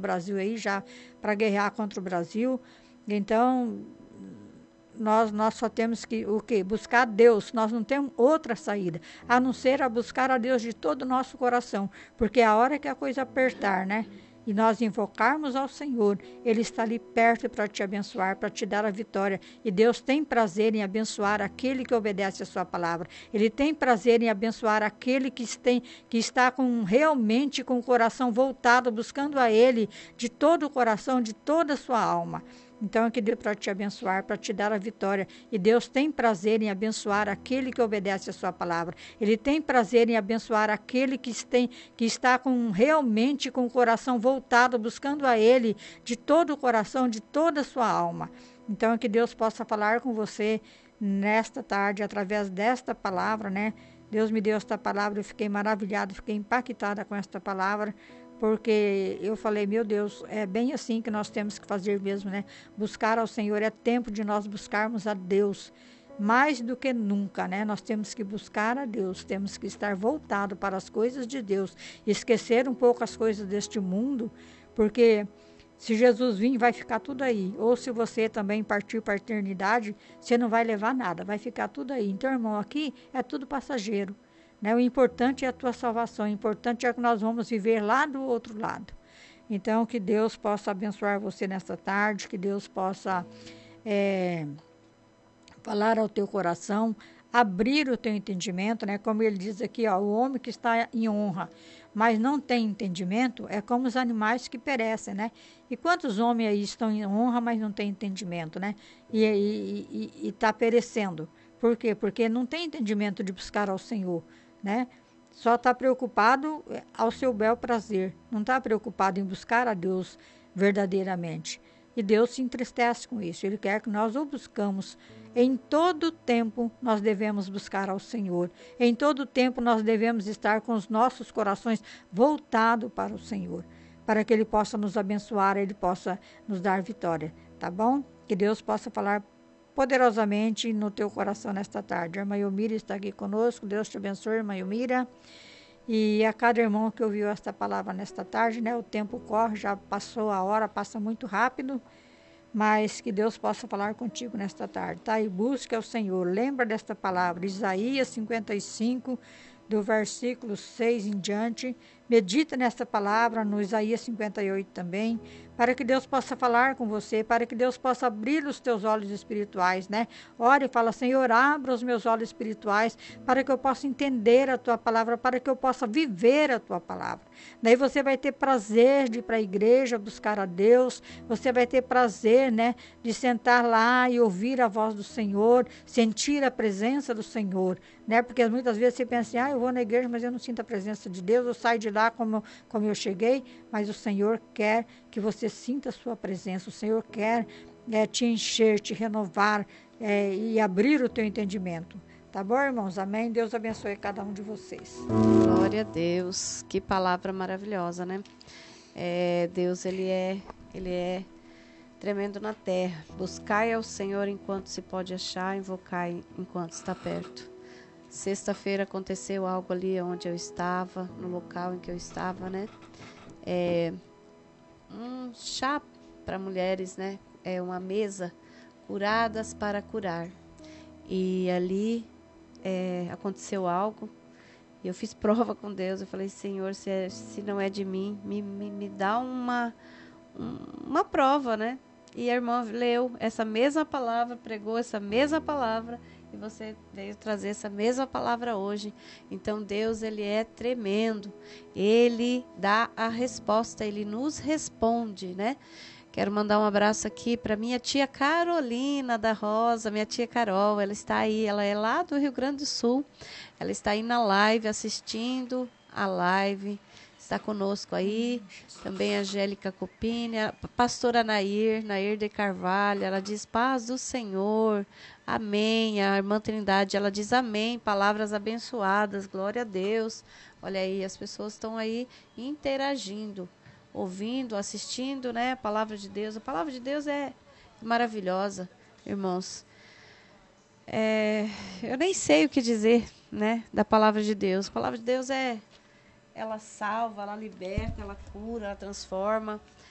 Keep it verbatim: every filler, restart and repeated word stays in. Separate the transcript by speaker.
Speaker 1: Brasil aí já para guerrear contra o Brasil. Então, nós, nós só temos que o quê? Buscar a Deus. Nós não temos outra saída, a não ser a buscar a Deus de todo o nosso coração. Porque a hora que a coisa apertar, né? E nós invocarmos ao Senhor, Ele está ali perto para te abençoar, para te dar a vitória. E Deus tem prazer em abençoar aquele que obedece a sua palavra. Ele tem prazer em abençoar aquele que, tem, que está com, realmente com o coração voltado, buscando a Ele de todo o coração, de toda a sua alma. Então, que Deus para te abençoar, para te dar a vitória. E Deus tem prazer em abençoar aquele que obedece a sua palavra. Ele tem prazer em abençoar aquele que, tem, que está com, realmente com o coração voltado, buscando a Ele de todo o coração, de toda a sua alma. Então, que Deus possa falar com você nesta tarde, através desta palavra, né? Deus me deu esta palavra, eu fiquei maravilhada, fiquei impactada com esta palavra, porque eu falei, meu Deus, é bem assim que nós temos que fazer mesmo, né? Buscar ao Senhor, é tempo de nós buscarmos a Deus, mais do que nunca, né? Nós temos que buscar a Deus, temos que estar voltado para as coisas de Deus, esquecer um pouco as coisas deste mundo, porque se Jesus vir, vai ficar tudo aí. Ou se você também partir para a eternidade, você não vai levar nada, vai ficar tudo aí. Então, irmão, aqui é tudo passageiro. Né? O importante é a tua salvação, o importante é que nós vamos viver lá do outro lado. Então, que Deus possa abençoar você nesta tarde, que Deus possa é, falar ao teu coração, abrir o teu entendimento, né? Como ele diz aqui, ó, o homem que está em honra, mas não tem entendimento, é como os animais que perecem, né? E quantos homens aí estão em honra, mas não têm entendimento, né? E está perecendo. Por quê? Porque não tem entendimento de buscar ao Senhor, né? Só está preocupado ao seu bel prazer, não está preocupado em buscar a Deus verdadeiramente. E Deus se entristece com isso, Ele quer que nós o buscamos. Em todo tempo nós devemos buscar ao Senhor, em todo tempo nós devemos estar com os nossos corações voltados para o Senhor, para que Ele possa nos abençoar, Ele possa nos dar vitória, tá bom? Que Deus possa falar poderosamente no teu coração nesta tarde. A irmã Yomira está aqui conosco, Deus te abençoe, irmã Yomira. E a cada irmão que ouviu esta palavra nesta tarde, né? O tempo corre, já passou a hora, passa muito rápido, mas que Deus possa falar contigo nesta tarde, tá? E busque ao Senhor, lembra desta palavra, Isaías cinquenta e cinco, do versículo seis em diante, medita nesta palavra, no Isaías cinquenta e oito também, para que Deus possa falar com você, para que Deus possa abrir os teus olhos espirituais, né? Ore e fala, Senhor, abra os meus olhos espirituais, para que eu possa entender a tua palavra, para que eu possa viver a tua palavra. Daí você vai ter prazer de ir para a igreja, buscar a Deus, você vai ter prazer, né, de sentar lá e ouvir a voz do Senhor, sentir a presença do Senhor, né? Porque muitas vezes você pensa assim, ah, eu vou na igreja, mas eu não sinto a presença de Deus, eu saio de lá como, como eu cheguei, mas o Senhor quer que você sinta a sua presença, o Senhor quer é, te encher, te renovar é, e abrir o teu entendimento. Tá bom, irmãos? Amém? Deus abençoe cada um de vocês.
Speaker 2: Glória a Deus. Que palavra maravilhosa, né? É, Deus, Ele é, Ele é tremendo na terra. Buscai ao Senhor enquanto se pode achar, invocai enquanto está perto. Sexta-feira aconteceu algo ali onde eu estava, no local em que eu estava, né? É, um chá para mulheres, né? É uma mesa, curadas para curar. E ali é, aconteceu algo. E eu fiz prova com Deus. Eu falei, Senhor, se, é, se não é de mim, me, me, me dá uma, um, uma prova, né? E a irmã leu essa mesma palavra, pregou essa mesma palavra. E você veio trazer essa mesma palavra hoje. Então Deus, Ele é tremendo. Ele dá a resposta, Ele nos responde, né? Quero mandar um abraço aqui para minha tia Carolina da Rosa, minha tia Carol. Ela está aí, ela é lá do Rio Grande do Sul. Ela está aí na live, assistindo a live. Está conosco aí. Também a Angélica Copini, a pastora Nair, Nair de Carvalho. Ela diz, paz do Senhor. Amém. A irmã Trindade, ela diz amém. Palavras abençoadas. Glória a Deus. Olha aí, as pessoas estão aí interagindo, ouvindo, assistindo, né? A palavra de Deus. A palavra de Deus é maravilhosa, irmãos. É, eu nem sei o que dizer, né? Da palavra de Deus. A palavra de Deus é... Ela salva, ela liberta, ela cura, ela transforma.